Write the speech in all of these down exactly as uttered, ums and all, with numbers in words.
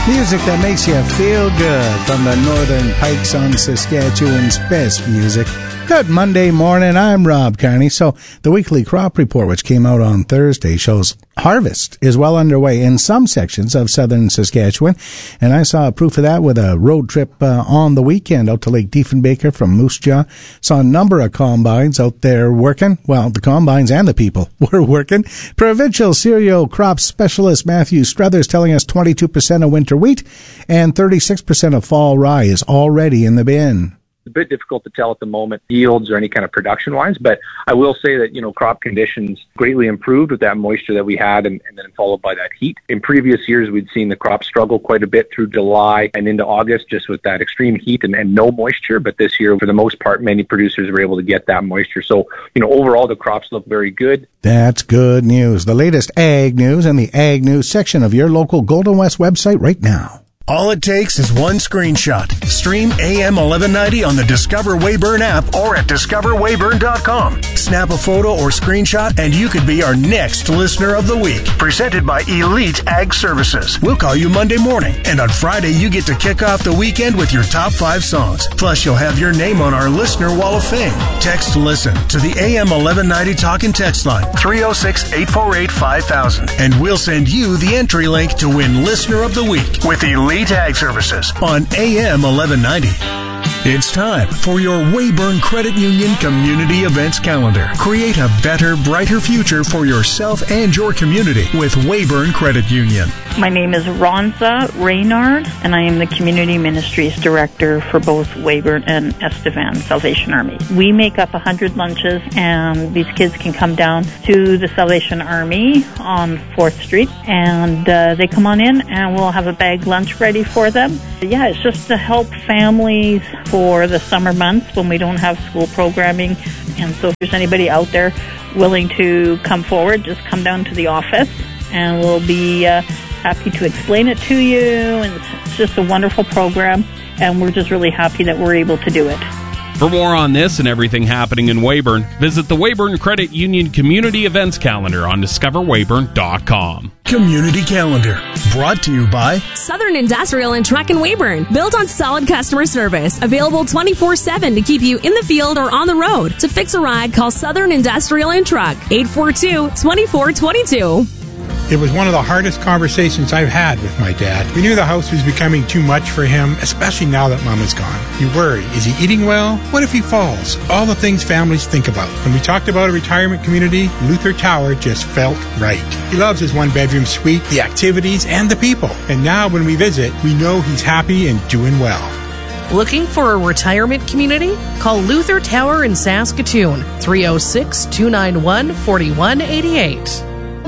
Music that makes you feel good from the Northern Pikes on Saskatchewan's best music. Good Monday morning, I'm Rob Carney. So the weekly crop report, which came out on Thursday, shows harvest is well underway in some sections of southern Saskatchewan. And I saw proof of that with a road trip uh, on the weekend out to Lake Diefenbaker from Moose Jaw. Saw a number of combines out there working. Well, the combines and the people were working. Provincial cereal crop specialist Matthew Struthers telling us twenty-two percent of winter wheat and thirty-six percent of fall rye is already in the bin. A bit difficult to tell at the moment, yields or any kind of production-wise, but I will say that, you know, crop conditions greatly improved with that moisture that we had and, and then followed by that heat. In previous years, we'd seen the crop struggle quite a bit through July and into August just with that extreme heat and, and no moisture, but this year, for the most part, many producers were able to get that moisture. So, you know, overall, the crops look very good. That's good news. The latest ag news in the ag news section of your local Golden West website right now. All it takes is one screenshot. Stream A M eleven ninety on the Discover Weyburn app or at discover weyburn dot com. Snap a photo or screenshot and you could be our next listener of the week. Presented by Elite Ag Services. We'll call you Monday morning, and on Friday you get to kick off the weekend with your top five songs. Plus you'll have your name on our Listener Wall of Fame. Text LISTEN to the A M eleven ninety talk and text line three oh six, eight four eight, five thousand, and we'll send you the entry link to win Listener of the Week with Elite Ag Services on A M eleven ninety. It's time for your Weyburn Credit Union Community Events Calendar. Create a better, brighter future for yourself and your community with Weyburn Credit Union. My name is Ronza Reynard, and I am the Community Ministries Director for both Weyburn and Estevan Salvation Army. We make up one hundred lunches, and these kids can come down to the Salvation Army on fourth Street, and uh, they come on in, and we'll have a bag lunch ready for them. Yeah, it's just to help families for the summer months when we don't have school programming. And so if there's anybody out there willing to come forward, just come down to the office, and we'll be uh, happy to explain it to you. And it's just a wonderful program, and we're just really happy that we're able to do it. For more on this and everything happening in Weyburn, visit the Weyburn Credit Union Community Events Calendar on discover weyburn dot com. Community Calendar, brought to you by Southern Industrial and Truck in Weyburn. Built on solid customer service. Available twenty-four seven to keep you in the field or on the road. To fix a ride, call Southern Industrial and Truck, eight four two, two four two two. It was one of the hardest conversations I've had with my dad. We knew the house was becoming too much for him, especially now that Mom is gone. You worry, is he eating well? What if he falls? All the things families think about. When we talked about a retirement community, Luther Tower just felt right. He loves his one-bedroom suite, the activities, and the people. And now when we visit, we know he's happy and doing well. Looking for a retirement community? Call Luther Tower in Saskatoon, three oh six, two nine one, four one eight eight.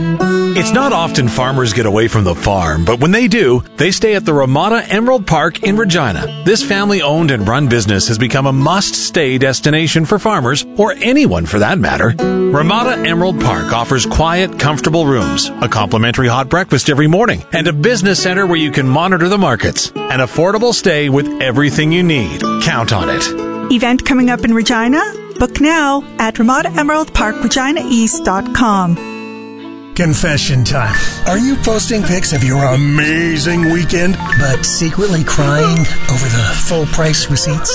It's not often farmers get away from the farm, but when they do, they stay at the Ramada Emerald Park in Regina. This family-owned and run business has become a must-stay destination for farmers, or anyone for that matter. Ramada Emerald Park offers quiet, comfortable rooms, a complimentary hot breakfast every morning, and a business center where you can monitor the markets. An affordable stay with everything you need. Count on it. Event coming up in Regina? Book now at ramada emerald park regina east dot com. Confession time. Are you posting pics of your amazing weekend, but secretly crying over the full price receipts?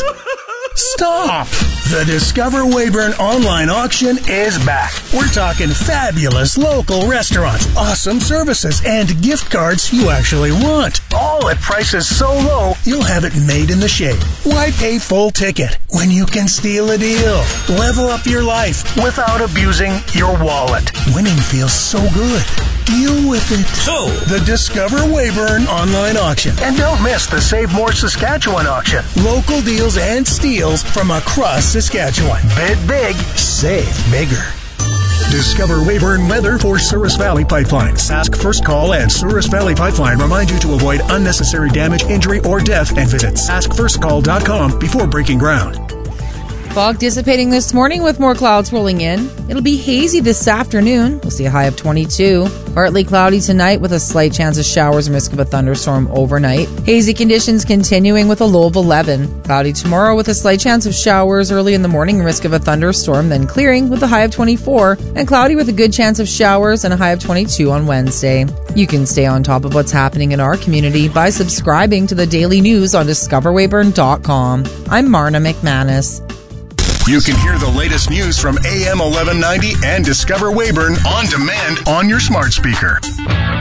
Stop! The Discover Weyburn online auction is back. We're talking fabulous local restaurants, awesome services, and gift cards you actually want. All at prices so low, you'll have it made in the shade. Why pay full ticket when you can steal a deal? Level up your life without abusing your wallet. Winning feels so good. Deal with it. So, the Discover Weyburn online auction. And don't miss the Save More Saskatchewan auction. Local deals and steals from across Saskatchewan. Bid big, save bigger. Discover Weyburn weather for Souris Valley Pipeline. Sask First Call and Souris Valley Pipeline remind you to avoid unnecessary damage, injury, or death, and visit sask first call dot com before breaking ground. Fog dissipating this morning with more clouds rolling in. It'll be hazy this afternoon. We'll see a high of twenty-two. Partly cloudy tonight with a slight chance of showers and risk of a thunderstorm overnight. Hazy conditions continuing with a low of eleven. Cloudy tomorrow with a slight chance of showers early in the morning and risk of a thunderstorm, then clearing with a high of twenty-four. And cloudy with a good chance of showers and a high of twenty-two on Wednesday. You can stay on top of what's happening in our community by subscribing to the daily news on discover weyburn dot com. I'm Marna McManus. You can hear the latest news from A M eleven ninety and Discover Weyburn on demand on your smart speaker.